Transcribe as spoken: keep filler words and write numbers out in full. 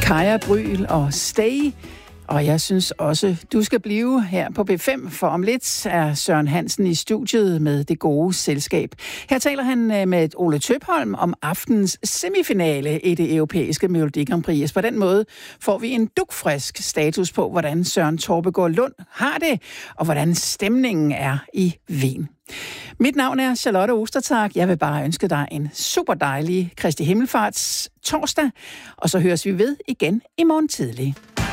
Kaja Bryl og Stay. Og jeg synes også, du skal blive her på B fem, for om lidt er Søren Hansen i studiet med Det Gode Selskab. Her taler han med Ole Tøpholm om aftens semifinale i det europæiske Melodi Grand Prix. På den måde får vi en dugfrisk status på, hvordan Søren Torpegaard Lund har det, og hvordan stemningen er i Wien. Mit navn er Charlotte Ostertag. Jeg vil bare ønske dig en super dejlig Kristi Himmelfarts torsdag, og så høres vi ved igen i morgen tidlig.